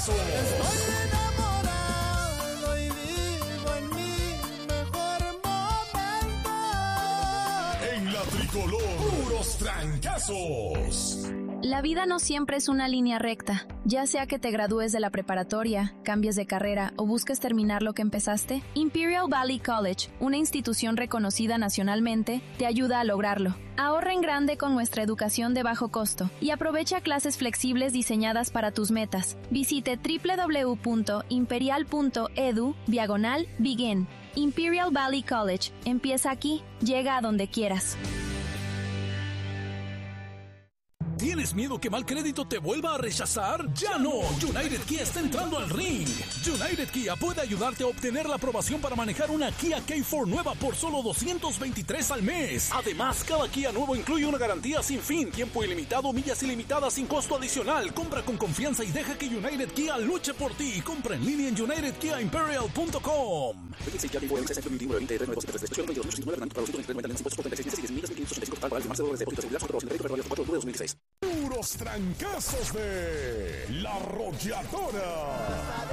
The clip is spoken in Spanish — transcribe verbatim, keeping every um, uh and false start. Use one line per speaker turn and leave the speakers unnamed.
trancazos.
Estoy enamorado y vivo en mi mejor momento.
En la tricolor, puros trancazos.
La vida no siempre es una línea recta. Ya sea que te gradúes de la preparatoria, cambies de carrera o busques terminar lo que empezaste, Imperial Valley College, una institución reconocida nacionalmente, te ayuda a lograrlo. Ahorra en grande con nuestra educación de bajo costo y aprovecha clases flexibles diseñadas para tus metas. Visite doble u doble u doble u punto imperial punto e d u diagonal begin. Imperial Valley College. Empieza aquí, llega a donde quieras.
¿Tienes miedo que mal crédito te vuelva a rechazar? ¡Ya no! United Kia está entrando al ring. United Kia puede ayudarte a obtener la aprobación para manejar una Kia K cuatro nueva por solo doscientos veintitrés al mes. Además, cada Kia nuevo incluye una garantía sin fin, tiempo ilimitado, millas ilimitadas sin costo adicional. Compra con confianza y deja que United Kia luche por ti. Compra en línea en united kia imperial punto com.
Puros trancazos de La Arrolladora.